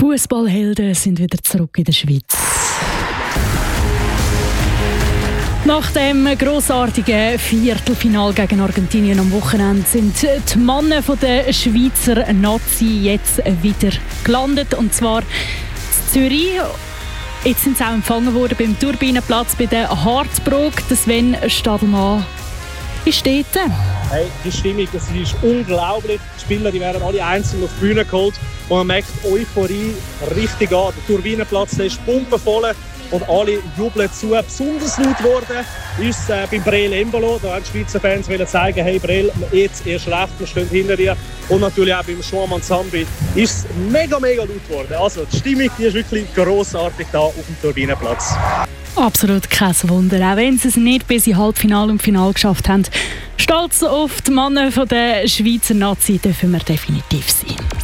Fußballhelden sind wieder zurück in der Schweiz. Nach dem grossartigen Viertelfinal gegen Argentinien am Wochenende sind die Männer der Schweizer Nazi jetzt wieder gelandet. Und zwar in Zürich. Jetzt sind sie auch empfangen worden beim Turbinenplatz bei der Harzbrug. Sven Stadelmann ist dort. Hey, die Stimmung, das ist unglaublich. Die Spieler die werden alle einzeln auf die Bühne geholt und man merkt Euphorie richtig an. Der Turbinenplatz der ist pumpenvoll und alle jubeln zu. Besonders laut geworden ist beim Breel Embolo. Da haben die Schweizer Fans zeigen, hey Breel, jetzt erst recht, wir stehen hinter dir. Und natürlich auch beim Schwamann Zambi ist es mega laut geworden. Also die Stimmung die ist wirklich grossartig da auf dem Turbinenplatz. Absolut kein Wunder, auch wenn sie es nicht bis ins Halbfinale und Finale geschafft haben. Stolz auf die Männer der Schweizer Nazi dürfen wir definitiv sein.